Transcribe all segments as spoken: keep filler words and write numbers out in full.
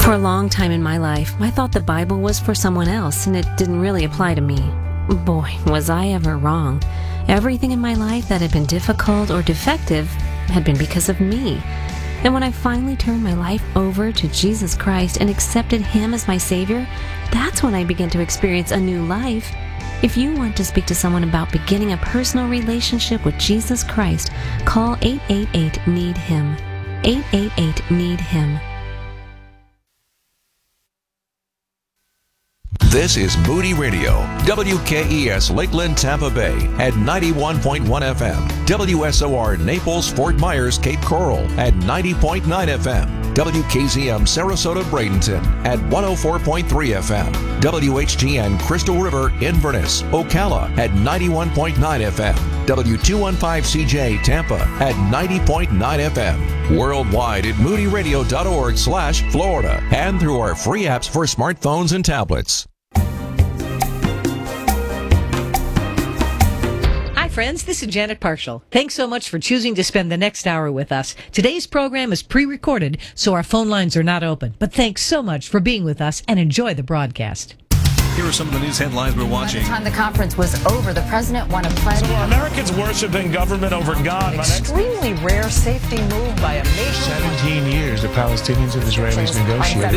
For a long time in my life, I thought the Bible was for someone else and it didn't really apply to me. Boy, was I ever wrong. Everything in my life that had been difficult or defective had been because of me. And when I finally turned my life over to Jesus Christ and accepted Him as my Savior, that's when I began to experience a new life. If you want to speak to someone about beginning a personal relationship with Jesus Christ, call eight eight eight, need him. eight eight eight, need him. This is Moody Radio, W K E S Lakeland, Tampa Bay at ninety-one point one F M, W S O R Naples, Fort Myers, Cape Coral at ninety point nine F M, W K Z M Sarasota, Bradenton at one oh four point three F M, W H G N Crystal River, Inverness, Ocala at ninety-one point nine F M, W two fifteen C J Tampa at ninety point nine F M, worldwide at moody radio dot org slash Florida, and through our free apps for smartphones and tablets. Friends, this is Janet Parshall. Thanks so much for choosing to spend the next hour with us. Today's program is pre-recorded, so our phone lines are not open. But thanks so much for being with us and enjoy the broadcast. Here are some of the news headlines we're watching. By the time the conference was over, the president won a pledge. So are Americans worshiping government over God? An extremely rare safety move by a nation. seventeen years the Palestinians and Israelis negotiated.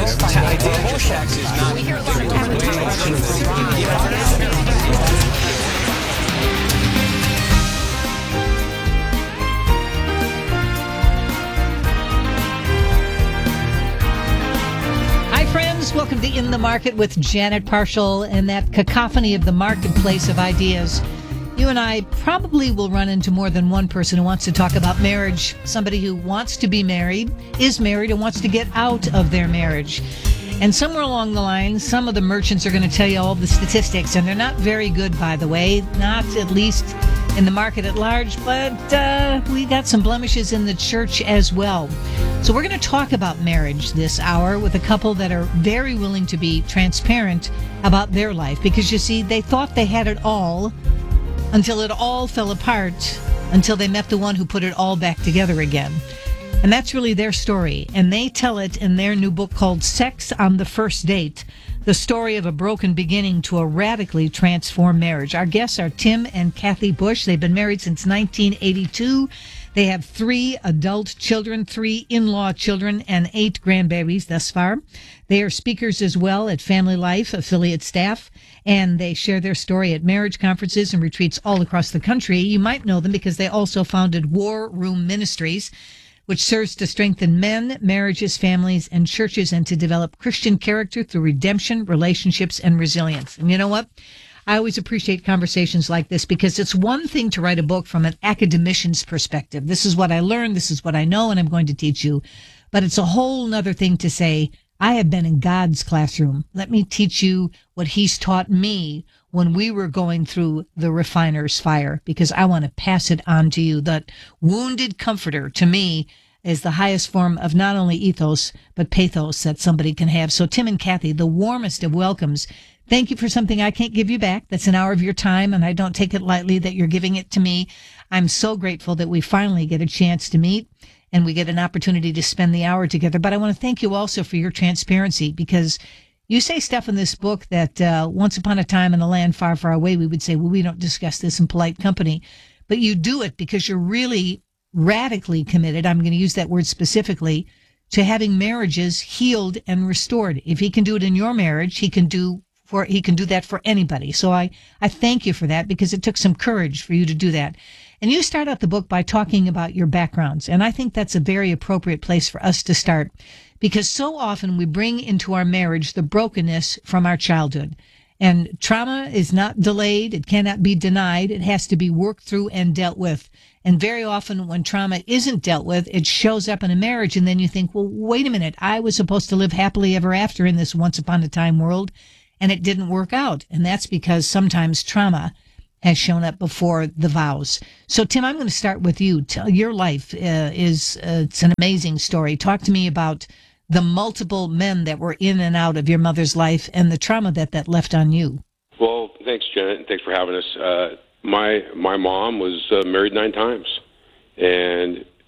Welcome to In the Market with Janet Parshall and that cacophony of the marketplace of ideas. You and I probably will run into more than one person who wants to talk about marriage. Somebody who wants to be married, is married, and wants to get out of their marriage. And somewhere along the line, some of the merchants are going to tell you all the statistics, and they're not very good, by the way, not at least in the market at large, but uh, we got some blemishes in the church as well. So we're going to talk about marriage this hour with a couple that are very willing to be transparent about their life, because you see, they thought they had it all until it all fell apart, until they met the one who put it all back together again. And that's really their story. And they tell it in their new book called Sex on the First Date, the story of a broken beginning to a radically transformed marriage. Our guests are Tim and Kathy Bush. They've been married since nineteen eighty-two. They have three adult children, three in-law children, and eight grandbabies thus far. They are speakers as well at Family Life affiliate staff, and they share their story at marriage conferences and retreats all across the country. You might know them because they also founded War Room Ministries, which serves to strengthen men, marriages, families, and churches, and to develop Christian character through redemption, relationships, and resilience. And you know what? I always appreciate conversations like this, because it's one thing to write a book from an academician's perspective. This is what I learned, this is what I know, and I'm going to teach you. But it's a whole nother thing to say, I have been in God's classroom. Let me teach you what He's taught me when we were going through the refiner's fire, because I want to pass it on to you. That wounded comforter, to me, is the highest form of not only ethos, but pathos that somebody can have. So Tim and Kathy, the warmest of welcomes. Thank you for something I can't give you back. That's an hour of your time, and I don't take it lightly that you're giving it to me. I'm so grateful that we finally get a chance to meet, and we get an opportunity to spend the hour together. But I want to thank you also for your transparency, because you say stuff in this book that uh, once upon a time in a land far, far away, we would say, well, we don't discuss this in polite company. But you do it because you're really radically committed, I'm going to use that word specifically, to having marriages healed and restored. If He can do it in your marriage, he can do for he can do that for anybody. So I, I thank you for that, because it took some courage for you to do that. And you start out the book by talking about your backgrounds. And I think that's a very appropriate place for us to start, because so often we bring into our marriage the brokenness from our childhood. And trauma is not delayed. It cannot be denied. It has to be worked through and dealt with. And very often when trauma isn't dealt with, it shows up in a marriage. And then you think, well, wait a minute. I was supposed to live happily ever after in this once upon a time world, and it didn't work out. And that's because sometimes trauma has shown up before the vows. So, Tim, I'm going to start with you. Tell, your life uh, is uh, it's an amazing story. Talk to me about the multiple men that were in and out of your mother's life and the trauma that that left on you. Well, thanks, Janet, and thanks for having us. Uh, my my mom was uh, married nine times, and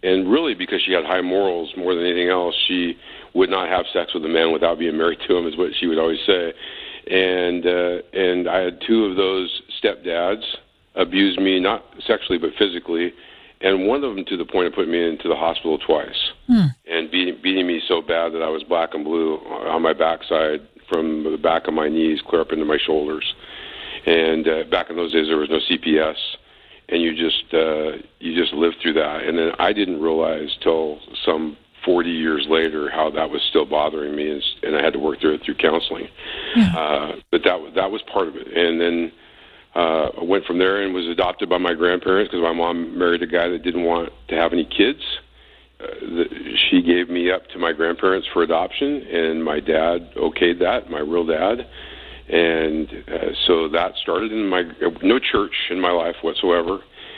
and really because she had high morals more than anything else, she would not have sex with a man without being married to him, is what she would always say. And uh, and I had two of those stepdads abuse me, not sexually but physically, and one of them to the point of putting me into the hospital twice hmm. and beating, beating me so bad that I was black and blue on my backside from the back of my knees clear up into my shoulders. And uh, back in those days, there was no C P S, and you just uh, you just lived through that. And then I didn't realize till some forty years later how that was still bothering me, and, and I had to work through it through counseling. Yeah. Uh, but that that was part of it. And then uh, I went from there and was adopted by my grandparents because my mom married a guy that didn't want to have any kids. Uh, the, she gave me up to my grandparents for adoption, and my dad okayed that, my real dad. And uh, so that started in my no church in my life whatsoever.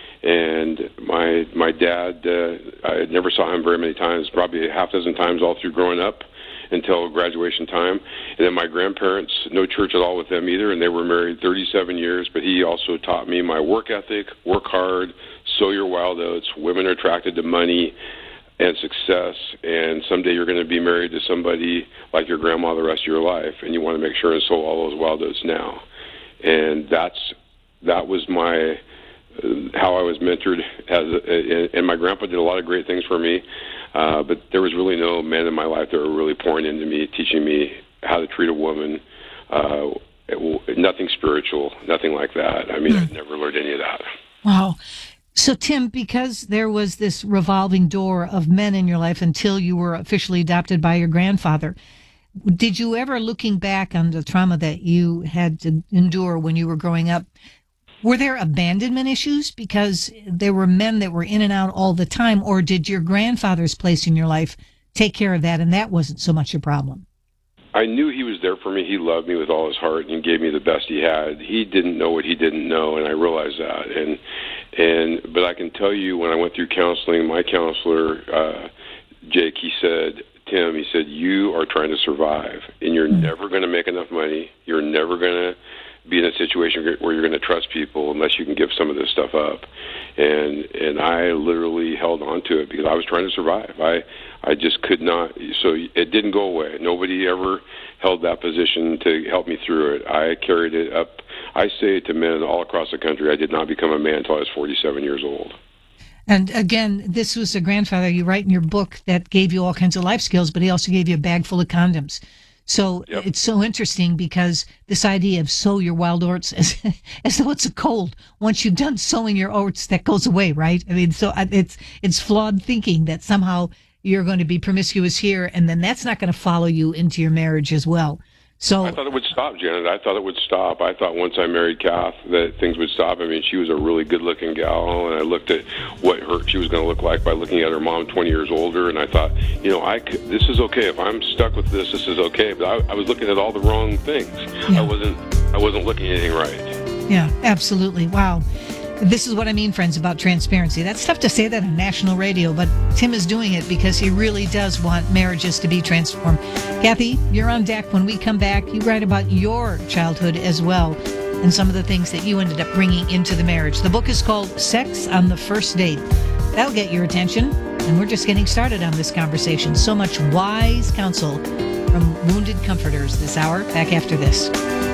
And my my dad, uh, I never saw him very many times, probably a half dozen times all through growing up until graduation time. And then my grandparents, no church at all with them either, and they were married thirty-seven years. But he also taught me my work ethic, work hard, sow your wild oats. Women are attracted to money and success, and someday you're going to be married to somebody like your grandma the rest of your life, and you want to make sure and sow all those wild oats now. And that's that was my uh, how I was mentored, as a, and my grandpa did a lot of great things for me, uh, but there was really no man in my life that were really pouring into me, teaching me how to treat a woman, uh, it, nothing spiritual, nothing like that. I mean, mm. I never learned any of that. Wow. So, Tim, because there was this revolving door of men in your life until you were officially adopted by your grandfather, did you ever, looking back on the trauma that you had to endure when you were growing up, were there abandonment issues because there were men that were in and out all the time, or did your grandfather's place in your life take care of that and that wasn't so much a problem? I knew he was there for me. He loved me with all his heart and gave me the best he had. He didn't know what he didn't know, and I realized that. And and but I can tell you, when I went through counseling, my counselor, uh, Jake, he said, Tim, he said, you are trying to survive, and you're mm-hmm. never going to make enough money. You're never going to be in a situation where you're going to trust people unless you can give some of this stuff up. And and I literally held on to it because I was trying to survive. I I just could not. So it didn't go away. Nobody ever held that position to help me through it. I carried it up. I say to men all across the country, I did not become a man until I was forty-seven years old. And again, this was a grandfather, you write in your book, that gave you all kinds of life skills, but he also gave you a bag full of condoms. So yep. It's so interesting because this idea of sow your wild oats as, as though it's a cold. Once you've done sowing your oats, that goes away, right? I mean, so it's it's flawed thinking that somehow you're going to be promiscuous here, and then that's not going to follow you into your marriage as well. So I thought it would stop, Janet. I thought it would stop. I thought once I married Kath that things would stop. I mean, she was a really good-looking gal, and I looked at what her she was going to look like by looking at her mom twenty years older, and I thought, you know, I could, this is okay. If I'm stuck with this, this is okay. But I, I was looking at all the wrong things. Yeah. I wasn't I wasn't looking at anything right. Yeah, absolutely. Wow. This is what I mean, friends, about transparency. That's tough to say that on national radio, but Tim is doing it because he really does want marriages to be transformed. Kathy, you're on deck. When we come back, you write about your childhood as well and some of the things that you ended up bringing into the marriage. The book is called Sex on the First Date. That'll get your attention, and we're just getting started on this conversation. So much wise counsel from Wounded Comforters this hour. Back after this.